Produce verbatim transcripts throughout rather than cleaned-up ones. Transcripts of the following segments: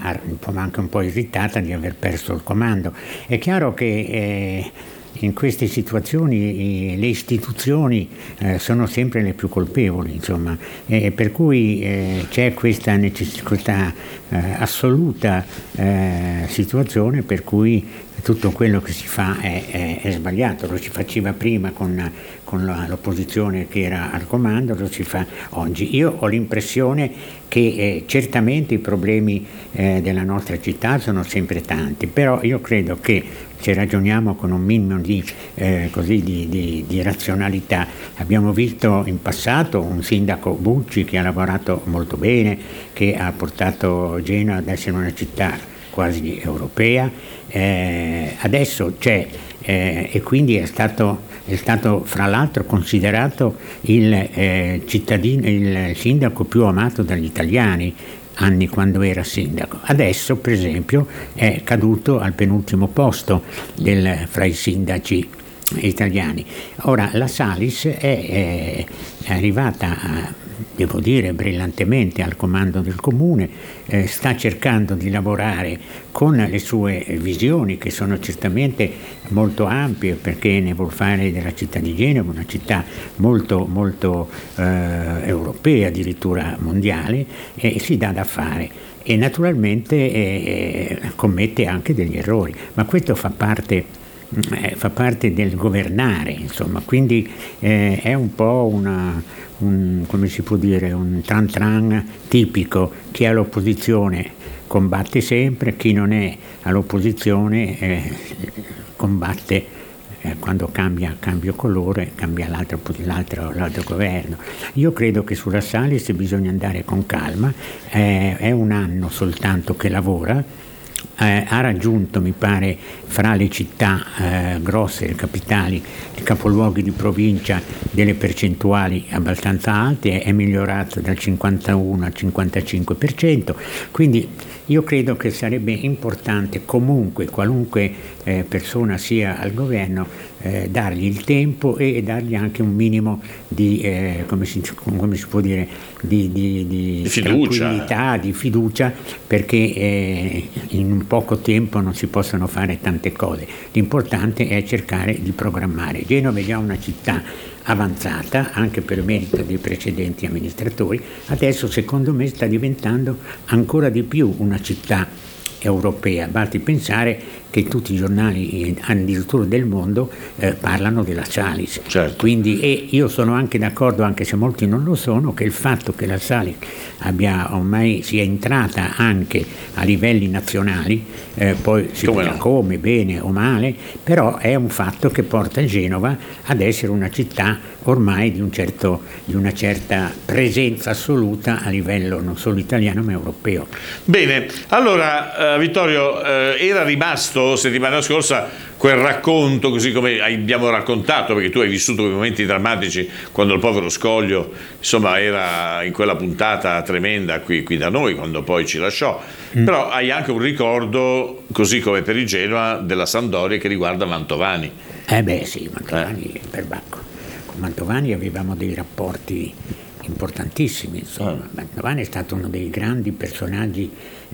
anche un po' irritata di aver perso il comando. È chiaro che eh, in queste situazioni eh, le istituzioni eh, sono sempre le più colpevoli, insomma, e per cui eh, c'è questa, necess- questa eh, assoluta eh, situazione per cui tutto quello che si fa è, è, è sbagliato. Lo si faceva prima con, con la, l'opposizione che era al comando, lo si fa oggi. Io ho l'impressione che eh, certamente i problemi eh, della nostra città sono sempre tanti, però io credo che se ragioniamo con un minimo di, eh, così di, di, di razionalità, abbiamo visto in passato un sindaco Bucci che ha lavorato molto bene, che ha portato Genova ad essere una città quasi europea, eh, adesso c'è eh, e quindi è stato, è stato fra l'altro considerato il eh, cittadino, il sindaco più amato dagli italiani anni quando era sindaco. Adesso per esempio è caduto al penultimo posto del, fra i sindaci italiani. Ora la Salis è, è, è arrivata a, devo dire, brillantemente al comando del comune, eh, sta cercando di lavorare con le sue visioni che sono certamente molto ampie, perché ne vuol fare della città di Genova una città molto molto eh, europea, addirittura mondiale, e si dà da fare e naturalmente eh, commette anche degli errori, ma questo fa parte Eh, fa parte del governare, insomma, quindi eh, è un po' una, un, come si può dire, un tran tran tipico. Chi è all'opposizione combatte sempre, chi non è all'opposizione eh, combatte eh, quando cambia, cambia colore, cambia l'altro, l'altro, l'altro governo. Io credo che sulla Salis bisogna andare con calma, eh, è un anno soltanto che lavora. Eh, ha raggiunto, mi pare, fra le città eh, grosse, le capitali, i capoluoghi di provincia, delle percentuali abbastanza alte, è migliorato dal cinquantuno al cinquantacinque per cento, quindi io credo che sarebbe importante comunque, qualunque eh, persona sia al governo, eh, dargli il tempo e dargli anche un minimo di, eh, come, si, come si può dire, di, di, di fiducia. tranquillità, di fiducia, perché eh, in un poco tempo non si possono fare tante cose. L'importante è cercare di programmare. Genova è già una città avanzata, anche per merito dei precedenti amministratori, adesso secondo me sta diventando ancora di più una città europea. Basti pensare che tutti i giornali addirittura del mondo eh, parlano della Salis. Certo. Quindi, e io sono anche d'accordo, anche se molti non lo sono, che il fatto che la Salis abbia ormai sia entrata anche a livelli nazionali, eh, poi si come dirà no? come, bene o male, però è un fatto che porta Genova ad essere una città ormai di, un certo, di una certa presenza assoluta a livello non solo italiano ma europeo. Bene, allora eh, Vittorio, eh, era rimasto settimana scorsa quel racconto, così come abbiamo raccontato, perché tu hai vissuto quei momenti drammatici quando il povero Scoglio, insomma, era in quella puntata tremenda qui, qui da noi, quando poi ci lasciò, mm. però hai anche un ricordo, così come per il Genoa, della Sampdoria che riguarda Mantovani. Eh beh sì, Mantovani eh. per Bacco. Con Mantovani avevamo dei rapporti importantissimi, insomma. Ah. Mantovani è stato uno dei grandi personaggi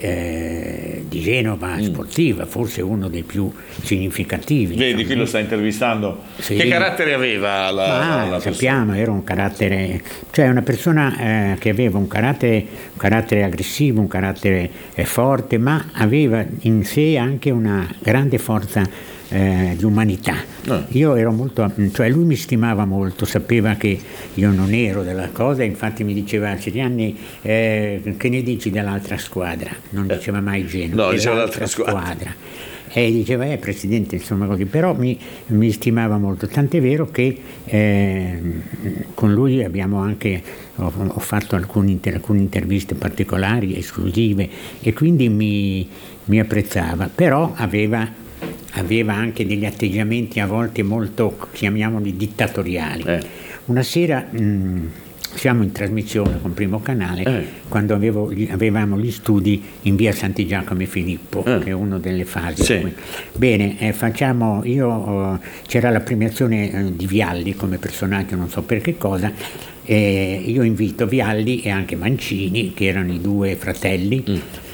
eh, di Genova mm. sportiva, forse uno dei più significativi. Vedi, insomma. Qui lo sta intervistando. Sì. Che carattere aveva la, ah, la sappiamo, era un carattere, cioè una persona eh, che aveva un carattere, un carattere aggressivo, un carattere eh, forte, ma aveva in sé anche una grande forza Eh, di umanità. Eh. Io ero molto, cioè lui mi stimava molto, sapeva che io non ero della cosa, infatti mi diceva: Cirianni, eh, che ne dici dell'altra squadra? Non eh. diceva mai Genova, no, diceva dell'altra squadra. squadra. E diceva, eh presidente, insomma così, però mi, mi stimava molto, tant'è vero che eh, con lui abbiamo anche, ho, ho fatto alcune, inter, alcune interviste particolari, esclusive, e quindi mi, mi apprezzava, però aveva aveva anche degli atteggiamenti a volte molto, chiamiamoli, dittatoriali. Eh. Una sera mh, siamo in trasmissione con Primo Canale eh. quando avevo, avevamo gli studi in via Santi Giacomo e Filippo, eh. che è una delle fasi. Sì. Bene, eh, facciamo, io oh, c'era la premiazione eh, di Vialli come personaggio, non so per che cosa. Eh, io invito Vialli e anche Mancini, che erano i due fratelli, mm.